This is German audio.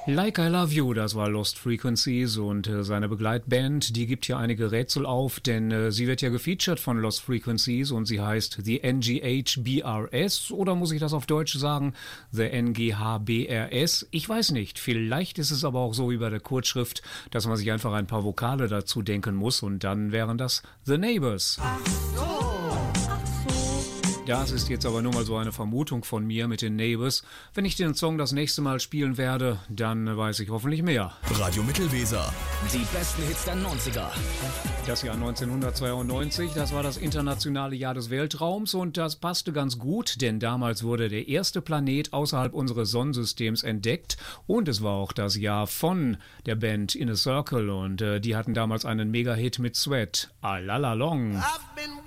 Like I Love You, das war Lost Frequencies und seine Begleitband, die gibt hier einige Rätsel auf, denn sie wird ja gefeatured von Lost Frequencies und sie heißt The NGHBRS, oder muss ich das auf Deutsch sagen? The NGHBRS? Ich weiß nicht, vielleicht ist es aber auch so wie bei der Kurzschrift, dass man sich einfach ein paar Vokale dazu denken muss und dann wären das The Neighbors. Das ist jetzt aber nur mal so eine Vermutung von mir mit den Neighbors. Wenn ich den Song das nächste Mal spielen werde, dann weiß ich hoffentlich mehr. Radio Mittelweser. Die besten Hits der 90er. Das Jahr 1992, das war das internationale Jahr des Weltraums und das passte ganz gut, denn damals wurde der erste Planet außerhalb unseres Sonnensystems entdeckt und es war auch das Jahr von der Band In a Circle und die hatten damals einen Mega-Hit mit Sweat, All Along. I've been